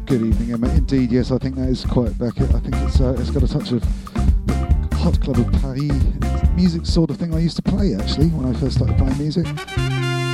Good evening, Emma. Indeed, yes, I think that is quite back. I think it's got a touch of Hot Club of Paris music sort of thing I used to play actually when I first started playing music.